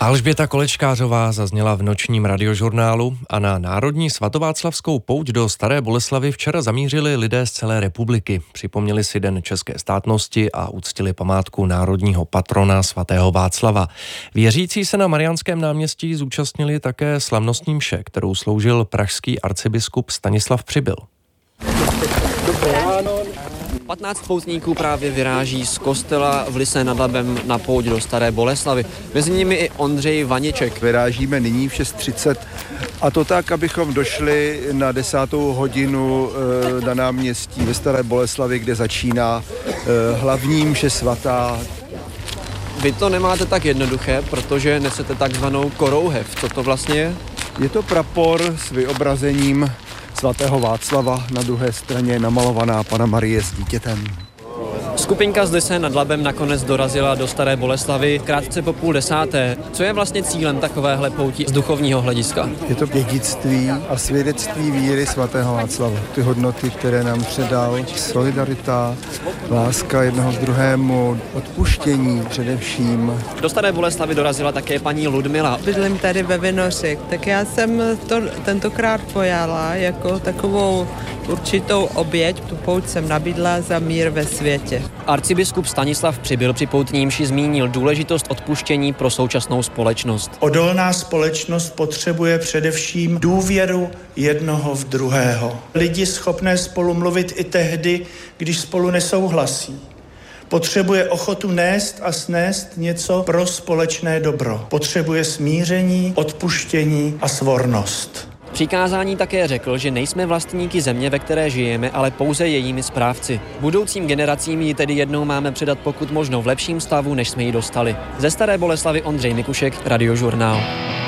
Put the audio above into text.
Alžběta Kolečkářová zazněla v nočním radiožurnálu a na národní svatováclavskou pouť do Staré Boleslavi včera zamířili lidé z celé republiky. Připomněli si Den české státnosti a uctili památku národního patrona svatého Václava. Věřící se na Mariánském náměstí zúčastnili také slavnostní mše, kterou sloužil pražský arcibiskup Stanislav Přibyl. 15 poutníků právě vyráží z kostela v Lysé nad Labem na pouť do Staré Boleslavy. Mezi nimi i Ondřej Vaniček. Vyrážíme nyní v 6:30 a to tak, abychom došli na 10. hodinu na náměstí ve Staré Boleslavi, kde začíná hlavní mše svatá. Vy to nemáte tak jednoduché, protože nesete takzvanou korouhev. Co to vlastně je? Je to prapor s vyobrazením svatého Václava, na druhé straně namalovaná Panna Marie s dítětem. Skupinka z Lysé nad Labem nakonec dorazila do Staré Boleslavy krátce po 9:30. Co je vlastně cílem takovéhle pouti z duchovního hlediska? Je to dědictví a svědectví víry svatého Václava. Ty hodnoty, které nám předal, solidarita, láska jednoho k druhému, odpuštění především. Do Staré Boleslavy dorazila také paní Ludmila. Bydlím tady ve Vinoři, tak já jsem to tentokrát pojala jako takovou určitou oběť. Tu pouť jsem nabídla za mír ve světě. Arcibiskup Stanislav Přibyl při poutní mši zmínil důležitost odpuštění pro současnou společnost. Odolná společnost potřebuje především důvěru jednoho v druhého. Lidi schopné spolu mluvit i tehdy, když spolu nesouhlasí. Potřebuje ochotu nést a snést něco pro společné dobro. Potřebuje smíření, odpuštění a svornost. V přikázání také řekl, že nejsme vlastníky země, ve které žijeme, ale pouze jejími správci. Budoucím generacím ji tedy jednou máme předat pokud možno v lepším stavu, než jsme ji dostali. Ze Staré Boleslavy Ondřej Mikušek, Radiožurnál.